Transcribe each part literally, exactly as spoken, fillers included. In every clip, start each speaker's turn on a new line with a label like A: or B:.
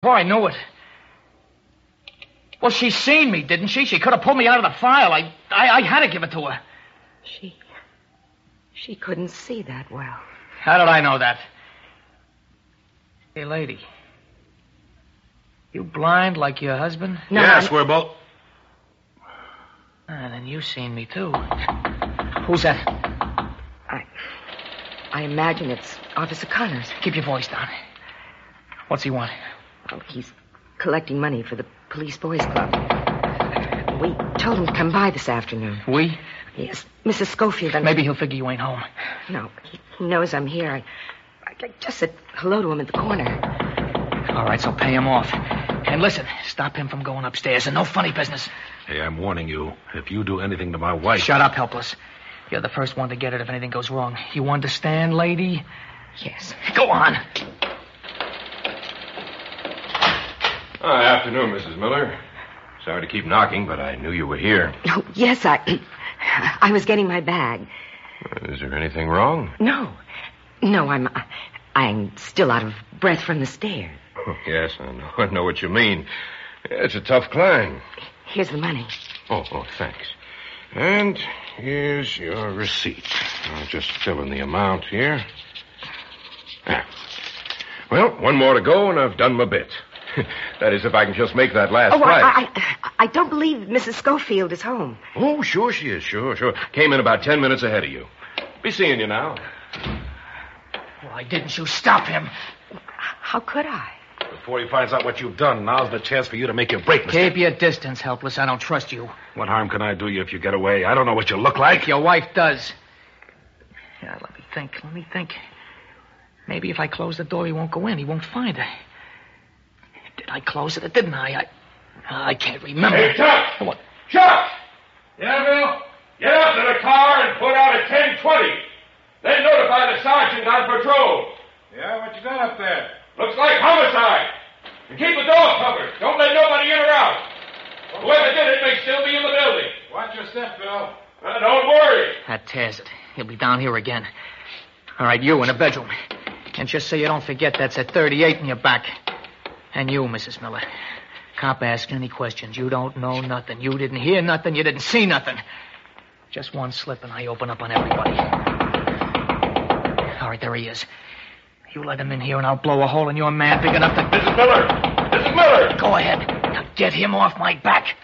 A: Oh, I knew it. Well, she seen me, didn't she? She could have pulled me out of the file. I, I, I had to give it to her.
B: She... She couldn't see that well.
A: How did I know that? Hey, lady. You blind like your husband?
C: No, yes, I'm... we're both...
A: Ah, then you seen me, too. Who's that?
B: I... I imagine it's Officer Connors.
A: Keep your voice down. What's he want?
B: Oh, he's collecting money for the Police Boys Club. We told him to come by this afternoon.
A: We?
B: Yes, Missus Schofield and...
A: Maybe he'll figure you ain't home.
B: No, he, he knows I'm here. I, I just said hello to him at the corner.
A: All right, so pay him off. And listen, stop him from going upstairs, and no funny business.
C: Hey, I'm warning you. If you do anything to my wife...
A: Shut up, helpless. You're the first one to get it if anything goes wrong. You understand, lady?
B: Yes.
A: Go on.
C: Oh, afternoon, Missus Miller. Sorry to keep knocking, but I knew you were here.
B: Oh, yes, I... I was getting my bag.
C: Is there anything wrong?
B: No. No, I'm... I'm still out of breath from the stairs.
C: Oh, yes, I know. I know what you mean. It's a tough climb.
B: Here's the money.
C: Oh, oh, thanks. And here's your receipt. I'll just fill in the amount here. Ah. Well, one more to go, and I've done my bit. That is, if I can just make that last
B: oh,
C: flight.
B: I, I, I don't believe Missus Schofield is home.
C: Oh, sure she is, sure, sure. Came in about ten minutes ahead of you. Be seeing you now.
A: Why didn't you stop him?
B: How could I?
C: Before he finds out what you've done, now's the chance for you to make your break, mister.
A: Keep your distance, helpless. I don't trust you.
C: What harm can I do you if you get away? I don't know what you look like.
A: Your wife does. Yeah, let me think. Let me think. Maybe if I close the door, he won't go in. He won't find her. Did I close it or didn't I? I, I can't remember.
C: Hey, Chuck!
A: What?
C: Chuck! Yeah, Bill? Get out to the car and put out at ten twenty. Then notify the sergeant on patrol.
D: Yeah, what you got up there?
C: Looks like homicide. And keep the door covered. Don't let nobody in or out. Whoever did it may still be in the building.
D: Watch your step, Bill.
C: Uh, don't worry.
A: That tears it. He'll be down here again. All right, you in the bedroom. And just so you don't forget, that's a thirty-eight in your back. And you, Missus Miller. Cop asking any questions. You don't know nothing. You didn't hear nothing. You didn't see nothing. Just one slip and I open up on everybody. All right, there he is. You let him in here and I'll blow a hole in your man big enough to...
C: Missus Miller! Missus Miller!
A: Go ahead. Now get him off my back.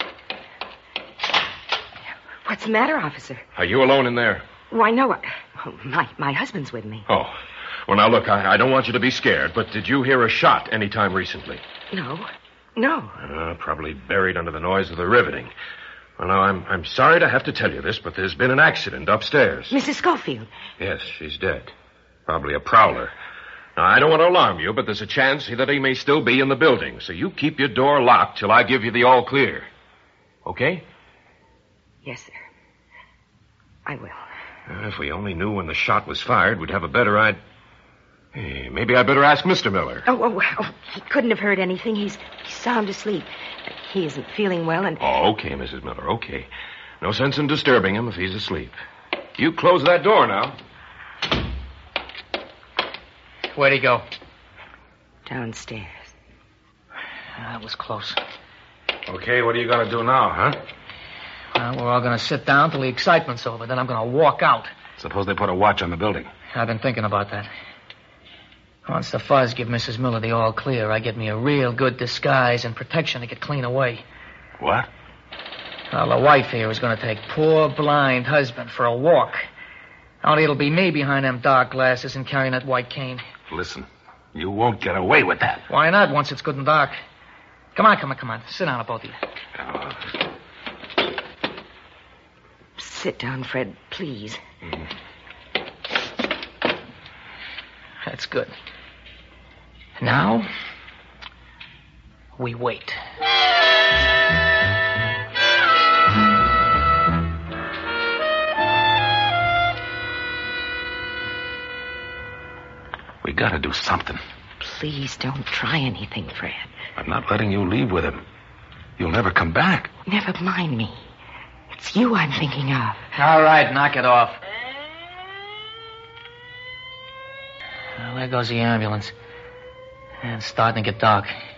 B: What's the matter, officer?
C: Are you alone in there?
B: Why, no. I, oh, my, my husband's with me.
C: Oh. Well, now, look, I, I don't want you to be scared, but did you hear a shot any time recently?
B: No. No.
C: Uh, probably buried under the noise of the riveting. Well, now, I'm I'm sorry to have to tell you this, but there's been an accident upstairs.
B: Missus Schofield?
C: Yes, she's dead. Probably a prowler. Now, I don't want to alarm you, but there's a chance that he may still be in the building, so you keep your door locked till I give you the all clear. Okay?
B: Yes, sir. I will.
C: Uh, if we only knew when the shot was fired, we'd have a better idea. Hey, maybe I'd better ask Mister Miller.
B: Oh, oh, oh, he couldn't have heard anything. He's, he's sound asleep. He isn't feeling well and...
C: Oh, okay, Missus Miller, okay. No sense in disturbing him if he's asleep. You close that door now.
A: Where'd he go?
B: Downstairs.
A: That was close.
C: Okay, what are you going to do now, huh?
A: Well, we're all going to sit down till the excitement's over. Then I'm going to walk out.
C: Suppose they put a watch on the building.
A: I've been thinking about that. Once the fuzz give Missus Miller the all clear, I get me a real good disguise and protection to get clean away.
C: What?
A: Well, the wife here is going to take poor blind husband for a walk. Only it'll be me behind them dark glasses and carrying that white cane.
C: Listen, you won't get away with that.
A: Why not, once it's good and dark? Come on, come on, come on. Sit down, both of you.
C: Uh,
B: Sit down, Fred, please.
C: Mm-hmm.
A: That's good. Now, we wait.
C: We gotta do something.
B: Please don't try anything, Fred.
C: I'm not letting you leave with him. You'll never come back.
B: Never mind me. It's you I'm thinking of.
A: All right, knock it off. Well, there goes the ambulance. And it's starting to get dark.